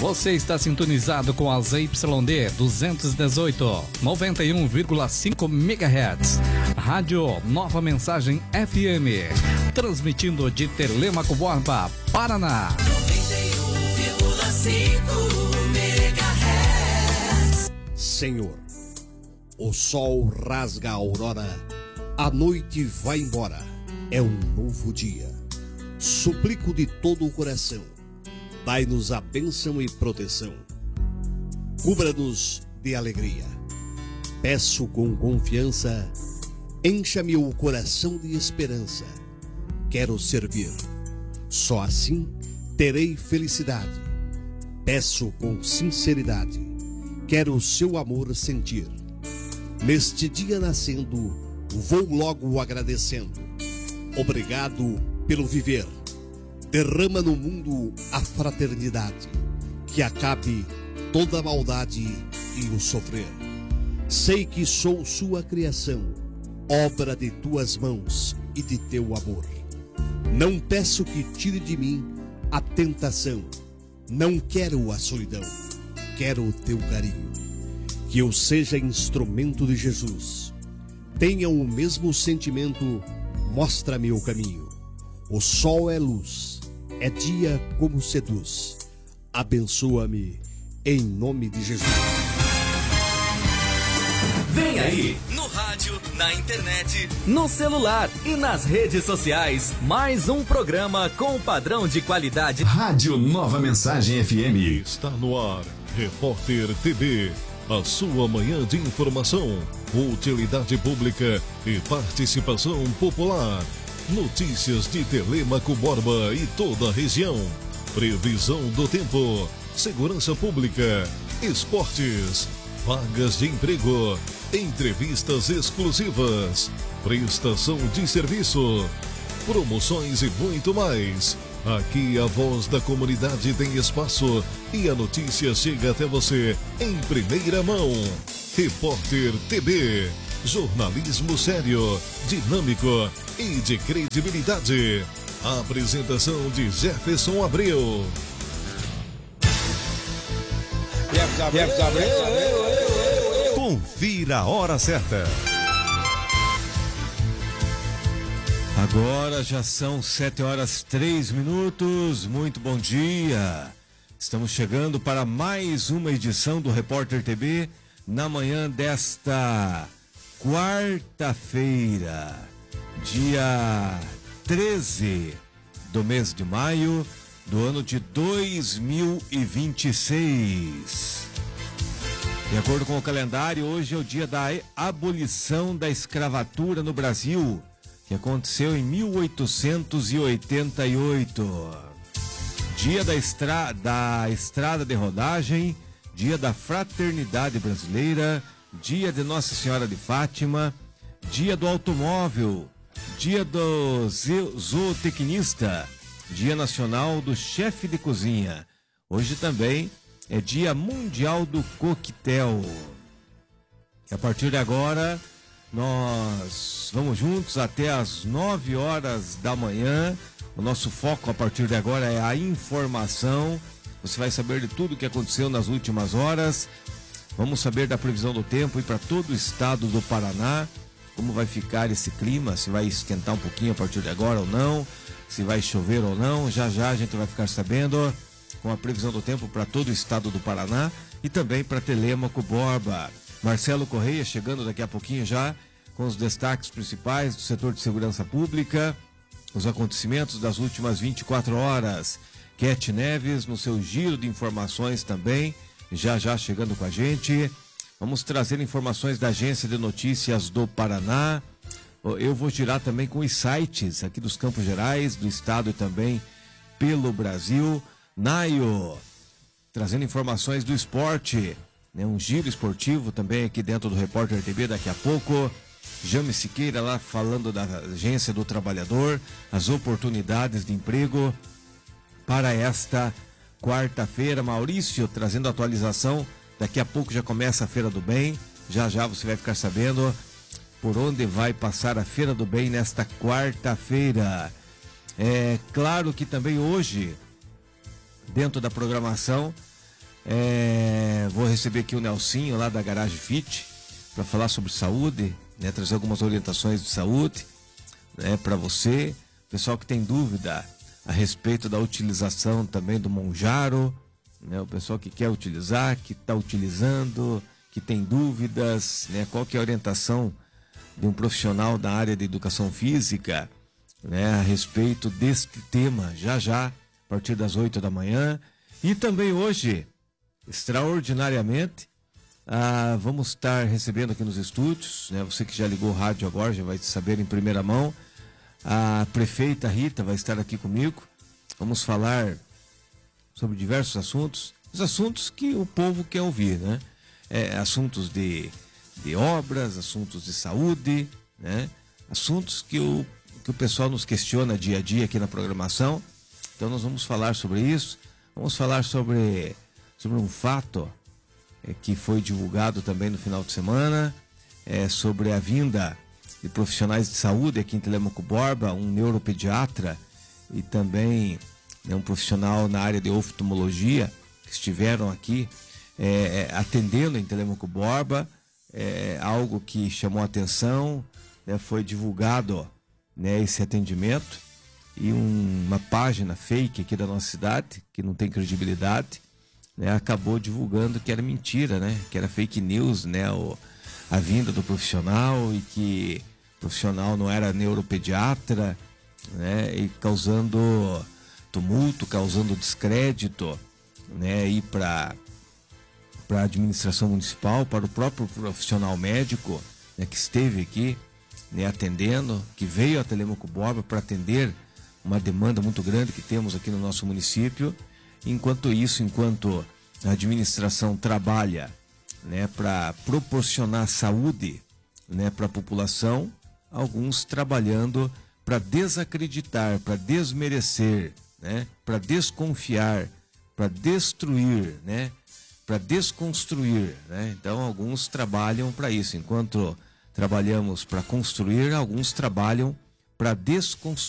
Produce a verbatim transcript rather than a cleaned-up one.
Você está sintonizado com a Z Y D duzentos e dezoito, noventa e um vírgula cinco megahertz. Rádio Nova Mensagem F M. Transmitindo de Telêmaco Borba, Paraná. noventa e um vírgula cinco megahertz. Senhor, o sol rasga a aurora, a noite vai embora, é um novo dia. Suplico de todo o coração, dai-nos a bênção e proteção. Cubra-nos de alegria. Peço com confiança, encha-me o coração de esperança. Quero servir, só assim terei felicidade. Peço com sinceridade, quero o seu amor sentir. Neste dia nascendo, vou logo agradecendo. Obrigado pelo viver. Derrama no mundo a fraternidade, que acabe toda a maldade e o sofrer. Sei que sou sua criação, obra de tuas mãos e de teu amor. Não peço que tire de mim a tentação, não quero a solidão, quero o teu carinho. Que eu seja instrumento de Jesus, tenha o mesmo sentimento, mostra-me o caminho. O sol é luz, é dia como seduz. Abençoa-me em nome de Jesus. Vem aí, no rádio, na internet, no celular e nas redes sociais, mais um programa com padrão de qualidade. Rádio Nova Mensagem F M. Está no ar, Repórter T V. A sua manhã de informação, utilidade pública e participação popular. Notícias de Telêmaco Borba e toda a região. Previsão do tempo, segurança pública, esportes, vagas de emprego, entrevistas exclusivas, prestação de serviço, promoções e muito mais. Aqui a voz da comunidade tem espaço e a notícia chega até você em primeira mão. Repórter T V. Jornalismo sério, dinâmico e de credibilidade. A apresentação de Jefferson Abreu. Jefferson Abreu. Confira a hora certa. Agora já são sete horas três minutos. Muito bom dia. Estamos chegando para mais uma edição do Repórter T V na manhã desta quarta-feira, dia treze do mês de maio do ano de dois mil e vinte e seis. De acordo com o calendário, hoje é o dia da abolição da escravatura no Brasil, que aconteceu em mil oitocentos e oitenta e oito. Dia da, estra... da estrada de rodagem, dia da fraternidade brasileira, dia de Nossa Senhora de Fátima, dia do automóvel, dia do zootecnista, dia nacional do chefe de cozinha. Hoje também é dia mundial do coquetel. E a partir de agora, nós vamos juntos até às nove horas da manhã. O nosso foco a partir de agora é a informação. Você vai saber de tudo o que aconteceu nas últimas horas. Vamos saber da previsão do tempo e para todo o estado do Paraná, como vai ficar esse clima, se vai esquentar um pouquinho a partir de agora ou não, se vai chover ou não. Já já a gente vai ficar sabendo com a previsão do tempo para todo o estado do Paraná e também para Telêmaco Borba. Marcelo Correia chegando daqui a pouquinho já com os destaques principais do setor de segurança pública, os acontecimentos das últimas vinte e quatro horas. Cat Neves no seu giro de informações também, já já chegando com a gente. Vamos trazer informações da Agência de Notícias do Paraná. Eu vou girar também com os sites aqui dos Campos Gerais, do estado e também pelo Brasil. Naio, trazendo informações do esporte, né? Um giro esportivo também aqui dentro do Repórter T V daqui a pouco. Jame Siqueira lá falando da Agência do Trabalhador, as oportunidades de emprego para esta quarta-feira. Maurício trazendo atualização. Daqui a pouco já começa a Feira do Bem. Já já você vai ficar sabendo por onde vai passar a Feira do Bem nesta quarta-feira. É claro que também hoje, dentro da programação, É, vou receber aqui o Nelsinho lá da Garage Fit para falar sobre saúde, né, trazer algumas orientações de saúde, né, para você, pessoal que tem dúvida a respeito da utilização também do Monjaro, né, o pessoal que quer utilizar, que está utilizando, que tem dúvidas, né, qual que é a orientação de um profissional da área de educação física, né, a respeito deste tema, já já, a partir das oito da manhã. E também hoje, extraordinariamente, ah, vamos estar recebendo aqui nos estúdios, né, você que já ligou o rádio agora já vai saber em primeira mão, a prefeita Rita vai estar aqui comigo. Vamos falar sobre diversos assuntos, os assuntos que o povo quer ouvir, né? É, assuntos de, de obras, assuntos de saúde, né? Assuntos que o, que o pessoal nos questiona dia a dia aqui na programação. Então nós vamos falar sobre isso, vamos falar sobre, sobre um fato é, que foi divulgado também no final de semana, é, sobre a vinda de profissionais de saúde aqui em Telêmaco Borba, um neuropediatra e também, né, um profissional na área de oftalmologia que estiveram aqui é, atendendo em Telêmaco Borba, é, algo que chamou a atenção, né, foi divulgado, né, esse atendimento e um, uma página fake aqui da nossa cidade, que não tem credibilidade, né, acabou divulgando que era mentira, né, que era fake news, né, o, a vinda do profissional e que o profissional não era neuropediatra, né, e causando tumulto, causando descrédito, né, e para para a administração municipal, para o próprio profissional médico, né, que esteve aqui, né, atendendo, que veio a Telêmaco Borba para atender uma demanda muito grande que temos aqui no nosso município. Enquanto isso, enquanto a administração trabalha, né, para proporcionar saúde, né, para a população, alguns trabalhando para desacreditar, para desmerecer, né, para desconfiar, para destruir, né, para desconstruir, né? Então alguns trabalham para isso, enquanto trabalhamos para construir, alguns trabalham para desconstruir.